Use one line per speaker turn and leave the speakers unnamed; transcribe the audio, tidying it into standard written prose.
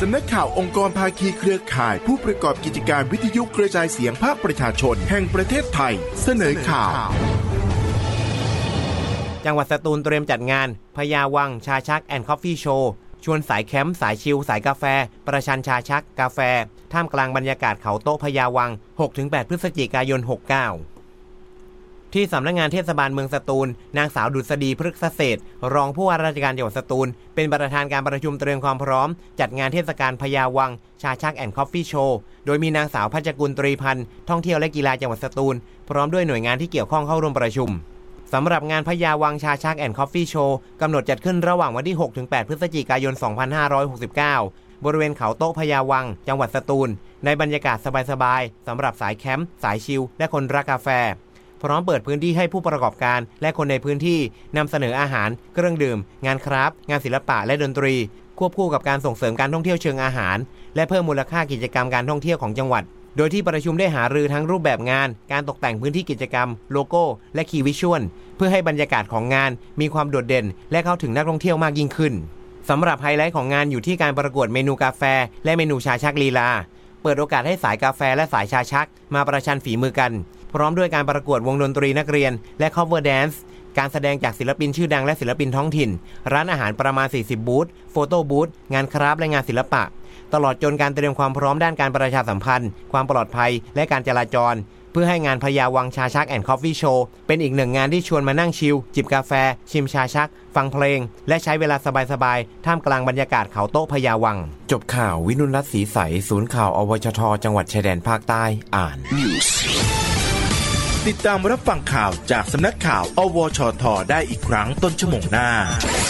ำนักข่าวองค์กรภาคีเครือข่ายผู้ประกอบกิจการวิทยุกระจายเสียงภาคประชาชนแห่งประเทศไทยเสนอข่าว
จังหวัดสตูลเตรียมจัดงานพญาวังชาชักแอนด์คอฟฟี่โชว์ชวนสายแคมป์สายชิลสายกาแฟประชันชาชักกาแฟท่ามกลางบรรยากาศเขาโต๊ะพญาวัง 6-8 พฤศจิกายน 69ที่สำนักงานเทศบาลเมืองสตูลนางสาวดุษฎีพฤกษเศรษฐ์รองผู้ว่าราชการจังหวัดสตูลเป็นประธานการประชุมเตรียมความพร้อมจัดงานเทศกาลพญาวังชาชักแอนด์คอฟฟี่โชว์โดยมีนางสาวพัชกุลตรีพันธ์ท่องเที่ยวและกีฬาจังหวัดสตูลพร้อมด้วยหน่วยงานที่เกี่ยวข้องเข้าร่วมประชุมสำหรับงานพญาวังชาชักแอนด์คอฟฟี่โชว์กำหนดจัดขึ้นระหว่างวันที่ 6-8 พฤศจิกายน 2569บริเวณเขาโต๊ะพญาวังจังหวัดสตูลในบรรยากาศสบายๆสำหรับสายแคมป์สายชิลและคนรักกาแฟพร้อมเปิดพื้นที่ให้ผู้ประกอบการและคนในพื้นที่นำเสนออาหารเครื่องดื่มงานคราฟต์งานศิลปะและดนตรีควบคู่กับการส่งเสริมการท่องเที่ยวเชิงอาหารและเพิ่มมูลค่ากิจกรรมการท่องเที่ยวของจังหวัดโดยที่ประชุมได้หารือทั้งรูปแบบงานการตกแต่งพื้นที่กิจกรรมโลโก้และคีย์วิชวลเพื่อให้บรรยากาศของงานมีความโดดเด่นและเข้าถึงนักท่องเที่ยวมากยิ่งขึ้นสำหรับไฮไลท์ของงานอยู่ที่การประกวดเมนูกาแฟและเมนูชาชักลีลาเปิดโอกาสให้สายกาแฟและสายชาชักมาประชันฝีมือกันพร้อมด้วยการประกวดวงดนตรีนักเรียนและ cover dance การแสดงจากศิลปินชื่อดังและศิลปินท้องถิ่นร้านอาหารประมาณ40บูธโฟโต้บูธงานคราฟต์และงานศิลปะตลอดจนการเตรียมความพร้อมด้านการประชาสัมพันธ์ความปลอดภัยและการจราจรเพื่อให้งานพญาวังชาชักแอนด์คอฟฟี่โชว์เป็นอีกหนึ่งงานที่ชวนมานั่งชิลจิบกาแฟชิมชาชักฟังเพลงและใช้เวลาสบายๆท่ามกลางบรรยากาศเขาโต๊ะพญาวังจบข่าววินุรัตน์ศรีใสศูนย์ข่าวอวชทจังหวัดชายแดนภาคใต้อ่าน
ติดตามรับฟังข่าวจากสำนักข่าวอวชทได้อีกครั้งต้นชั่วโมงหน้า